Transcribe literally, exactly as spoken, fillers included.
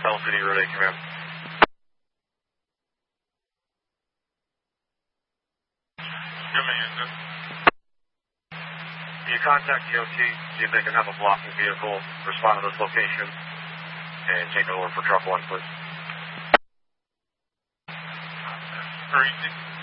L City, Route eight, command. Command. You contact D O T, see if they can have a blocking vehicle, respond to this location, and take it over for truck one, please. Crazy.